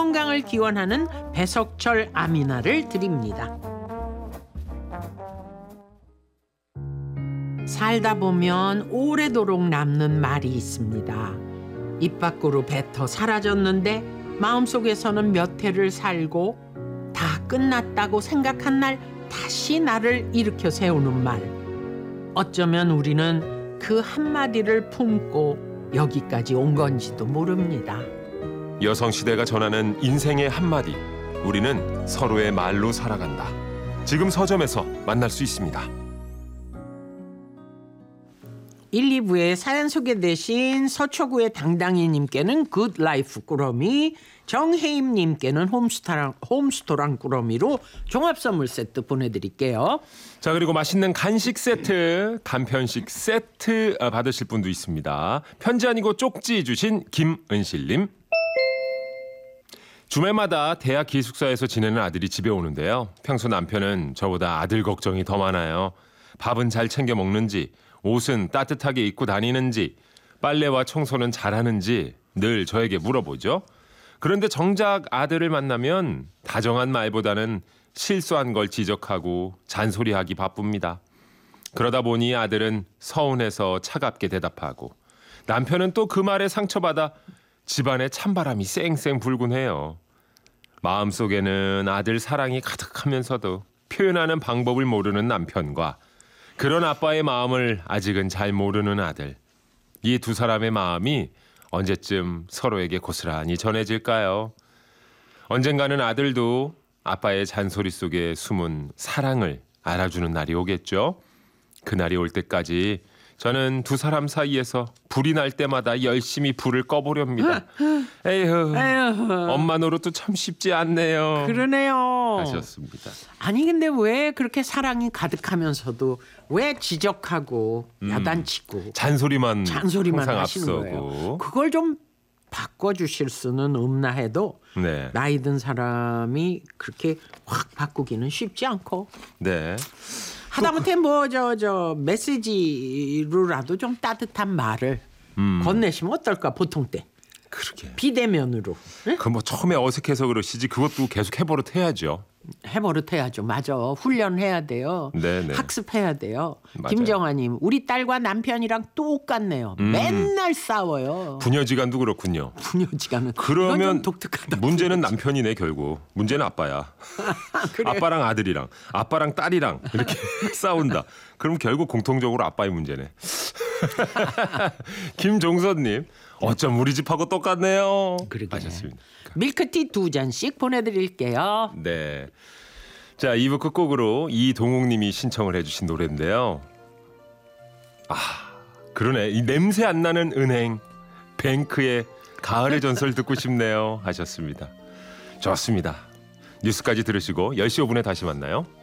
건강을 기원하는 배석철 아미나를 드립니다. 살다 보면 오래도록 남는 말이 있습니다. 입 밖으로 뱉어 사라졌는데 마음속에서는 몇 해를 살고 다 끝났다고 생각한 날 다시 나를 일으켜 세우는 말. 어쩌면 우리는 그 한마디를 품고 여기까지 온 건지도 모릅니다. 여성시대가 전하는 인생의 한마디. 우리는 서로의 말로 살아간다. 지금 서점에서 만날 수 있습니다. 1, 2부에 사연 소개되신 서초구의 당당이님께는 굿라이프 꾸러미, 정혜임님께는 홈스토랑 꾸러미로 종합선물 세트 보내드릴게요. 자, 그리고 맛있는 간식 세트, 간편식 세트 받으실 분도 있습니다. 편지 아니고 쪽지 주신 김은실님. 주말마다 대학 기숙사에서 지내는 아들이 집에 오는데요. 평소 남편은 저보다 아들 걱정이 더 많아요. 밥은 잘 챙겨 먹는지, 옷은 따뜻하게 입고 다니는지, 빨래와 청소는 잘하는지 늘 저에게 물어보죠. 그런데 정작 아들을 만나면 다정한 말보다는 실수한 걸 지적하고 잔소리하기 바쁩니다. 그러다 보니 아들은 서운해서 차갑게 대답하고, 남편은 또 그 말에 상처받아 집안에 찬바람이 쌩쌩 불곤 해요. 마음속에는 아들 사랑이 가득하면서도 표현하는 방법을 모르는 남편과 그런 아빠의 마음을 아직은 잘 모르는 아들. 이 두 사람의 마음이 언제쯤 서로에게 고스란히 전해질까요? 언젠가는 아들도 아빠의 잔소리 속에 숨은 사랑을 알아주는 날이 오겠죠? 그날이 올 때까지 저는 두 사람 사이에서 불이 날 때마다 열심히 불을 꺼보렵니다. 에휴, 엄마 노릇도 참 쉽지 않네요. 그러네요. 하셨습니다. 아니 근데 왜 그렇게 사랑이 가득하면서도 왜 지적하고 야단치고 잔소리만 항상 하시는 앞서고. 거예요. 그걸 좀 바꿔주실 수는 없나 해도 네. 나이 든 사람이 그렇게 확 바꾸기는 쉽지 않고. 네. 하다못해 뭐 저 메시지로라도 좀 따뜻한 말을 건네시면 어떨까 보통 때. 그러게. 비대면으로. 네? 그 뭐 처음에 어색해서 그러시지 그것도 계속 해버릇 해야죠. 해버릇해야죠. 맞아. 훈련해야 돼요. 네네. 학습해야 돼요. 맞아요. 김정아님, 우리 딸과 남편이랑 똑같네요. 맨날 싸워요. 부녀지간도 그렇군요. 부녀지간은 그러면 독특하다. 문제는 남편이네 결국. 문제는 아빠야. 그래. 아빠랑 아들이랑 아빠랑 딸이랑 이렇게 싸운다. 그럼 결국 공통적으로 아빠의 문제네. 김종선님, 어쩜 우리 집하고 똑같네요. 그러게. 하셨습니다. 밀크티 2잔씩 보내드릴게요. 네. 자, 2부 끝곡으로 이동욱님이 신청을 해주신 노래인데요. 아, 그러네. 이 냄새 안 나는 은행, 뱅크의 가을의 전설 듣고 싶네요. 하셨습니다. 좋습니다. 뉴스까지 들으시고 10시 5분에 다시 만나요.